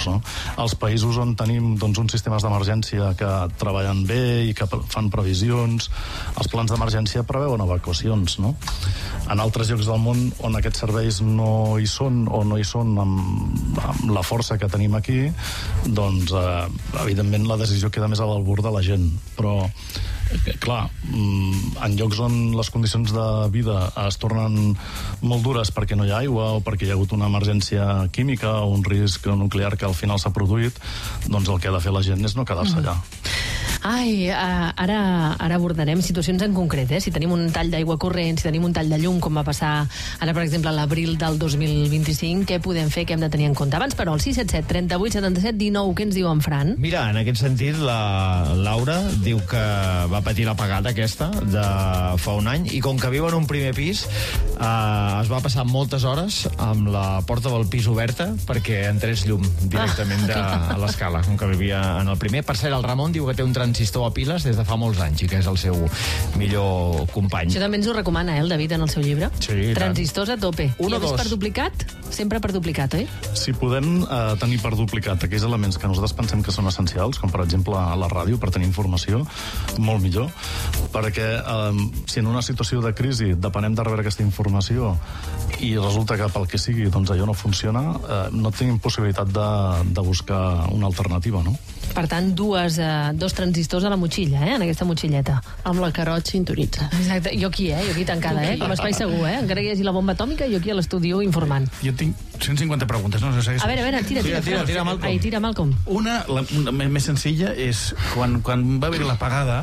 no? Els països on tenim doncs, uns sistemes d'emergència que treballen bé i que fan previsions, els plans d'emergència preveuen evacuacions, no? En altres llocs del món on aquests serveis no hi són o no hi són amb la força que tenim aquí, doncs evidentment la decisió queda més a l'albur de la gent, però clar, en llocs on les condicions de vida es tornen molt dures perquè no hi ha aigua o perquè hi ha hagut una emergència química o un risc nuclear que al final s'ha produït, doncs el que ha de fer la gent és no quedar-se allà. Ai, ara abordarem situacions en concret, si tenim un tall d'aigua corrent, si tenim un tall de llum, com va passar ara, per exemple, a l'abril del 2025, què podem fer, què hem de tenir en compte? Abans, però, el 677 38 77 19, què ens diu en Fran? Mira, en aquest sentit, la Laura diu que va patir l'apagada aquesta de fa un any i com que viu en un primer pis es va passar moltes hores amb la porta del pis oberta perquè entrés llum directament a l'escala, com que vivia en el primer. Per cert, el Ramon diu que té un transistor a piles des de fa molts anys i que és el seu millor company. Això també ens ho recomana, el David, en el seu llibre. Sí, transistors a tope. I a més per duplicat? Sempre per duplicat, oi? Si podem tenir per duplicat aquells elements que nosaltres pensem que són essencials, com per exemple a la ràdio, per tenir informació, molt millor, perquè si en una situació de crisi depenem de rebre aquesta informació i resulta que pel que sigui doncs allò no funciona, no tenim possibilitat de buscar una alternativa, no? Per tant, dos transistors a la motxilla, en aquesta motxilleta. Amb la Carot sintonitzada. Exacte. Jo aquí tancada, com a espai segur, encara que hi hagi la bomba atòmica, jo aquí a l'estudi informant. Jo tinc 150 preguntes, no sé si... A veure, tira, Malcolm. Ai, tira, Malcolm. Una, la més senzilla, és quan va haver l'apagada,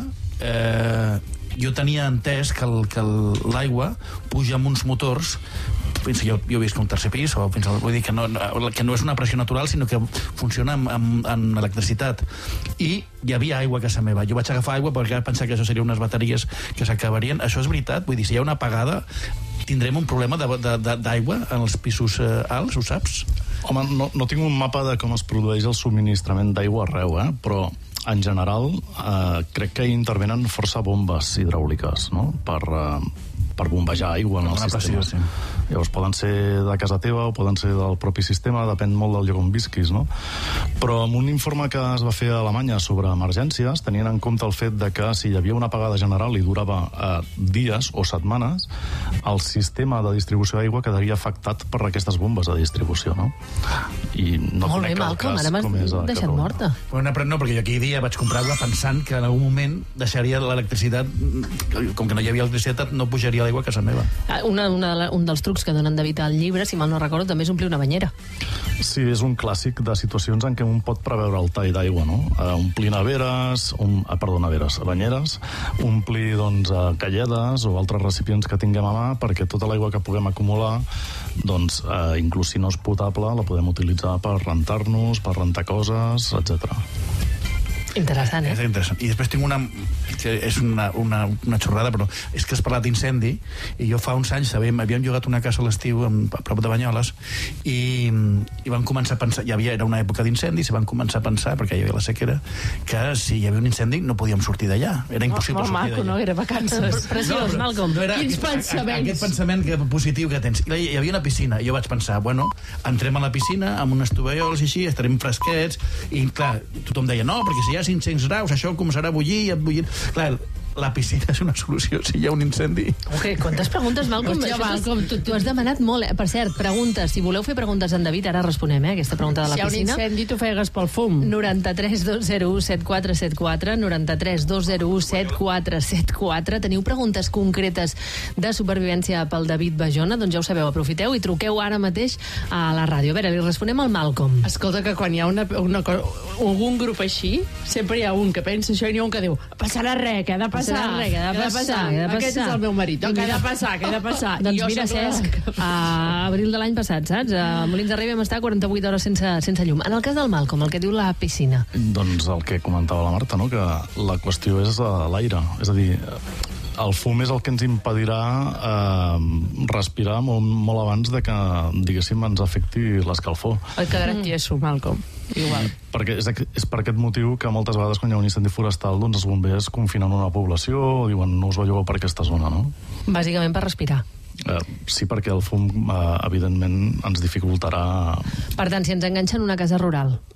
jo tenia entès que l'aigua puja amb uns motors fins jo visc un tercer pis, o fins vull dir que no és una pressió natural, sinó que funciona amb electricitat. I hi havia aigua a casa meva. Jo vaig agafar aigua perquè ara pensava que això serien unes bateries que s'acabarien. Això és veritat? Vull dir, si hi ha una apagada, tindrem un problema d'aigua en els pisos alts, ho saps? Home, no tinc un mapa de com es produeix el subministrament d'aigua arreu, però en general crec que hi intervenen força bombes hidràuliques, no? Per bombejar aigua en el sistema. Sí. Llavors poden ser de casa teva o poden ser del propi sistema, depèn molt del lloc on visquis, no? Però amb un informe que es va fer a Alemanya sobre emergències, tenien en compte el fet de que si hi havia una apagada general i durava dies o setmanes, el sistema de distribució d'aigua quedaria afectat per aquestes bombes de distribució, no? I no molt bé, Malcolm, ara m'has deixat morta. No, perquè jo aquell dia vaig comprar aigua pensant que en algun moment deixaria l'electricitat, com que no hi havia electricitat, no pujaria l'aigua a casa meva. Un dels trucs que donen David al llibre, si mal no recordo, també és omplir una banyera. Sí, és un clàssic de situacions en què un pot preveure el tall d'aigua, no? Omplir banyeres, omplir, calledes o altres recipients que tinguem a mà perquè tota l'aigua que puguem acumular, inclús si no és potable, la podem utilitzar per rentar-nos, per rentar coses, etc. Interessant, És interessant. I després tinc una que és una xorrada, però és que has parlat d'incendi, i jo fa uns anys havíem llogat una casa a l'estiu a prop de Banyoles i vam començar a pensar, era una època d'incendis, i vam començar a pensar, perquè hi havia la sequera, que si hi havia un incendi no podíem sortir d'allà. Era impossible sortir d'allà. No, era vacances. Preciós, Malcolm. Quins pensaments. Aquest pensament positiu que tens. Hi havia una piscina, i jo vaig pensar, entrem a la piscina amb unes tovalloles i així, estarem fresquets, i clar, tothom deia, no, perquè si hi ha 500 graus, això començarà a bullir. Clar, la piscina és una solució si hi ha un incendi. Quantes preguntes, Malcolm? Hòstia, Malcolm, tu has demanat molt. Per cert, preguntes. Si voleu fer preguntes en David, ara responem, aquesta pregunta de la piscina. Si hi ha un incendi, tu fegues pel fum. 93 201 7474, 93 201 7474. Teniu preguntes concretes de supervivència pel David Bayona? Doncs ja ho sabeu, aprofiteu i truqueu ara mateix a la ràdio. A veure, li responem al Malcolm. Escolta, que quan hi ha algun grup així, sempre hi ha un que pensa això i n'hi ha un que diu, passarà res, que ha de passar. Aquest és el meu marit. Que ha de passar. Doncs mira, Cesc, a abril de l'any passat, saps? A Molins de Rei vam estar 48 hores sense llum. En el cas del Malcolm, el que diu la piscina. Doncs el que comentava la Marta, no? Que la qüestió és l'aire. És a dir, el fum és el que ens impedirà respirar molt abans de que, diguéssim, ens afecti l'escalfor. Et quedarà tieso, Malcolm. Igual. Perquè és per aquest motiu que moltes vegades quan hi ha un incendi forestal, doncs els bombers confinen una població o diuen no us bellugueu per aquesta zona, no? Bàsicament per respirar. Sí, perquè el fum, evidentment, ens dificultarà... Per tant, si ens enganxen una casa rural